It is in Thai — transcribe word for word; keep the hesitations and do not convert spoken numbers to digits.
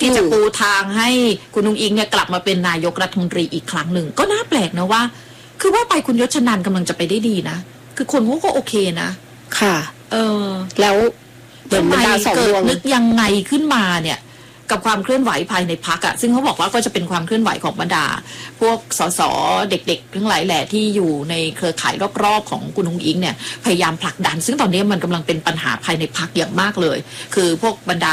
ที่จะปูทางให้คุณนุ้งอิงเนี่ยกลับมาเป็นนายกรัฐมนตรีอีกครั้งหนึ่งก็น่าแปลกนะว่าคือว่าไปคุณยศชนันท์กำลังจะไปได้ดีนะคือคนเขาก็โอเคนะค่ะเออแล้วทำไมเกิดนึกยังไงขึ้นมาเนี่ยกับความเคลื่อนไหวภายในพรรคอะซึ่งเขาบอกว่าก็จะเป็นความเคลื่อนไหวของบรรดาพวกสสเด็กๆทั้งหลายแหละที่อยู่ในเครือข่ายรอบๆของคุณนุ้งอิงเนี่ยพยายามผลักดันซึ่งตอนนี้มันกำลังเป็นปัญหาภายในพรรคอย่างมากเลยคือพวกบรรดา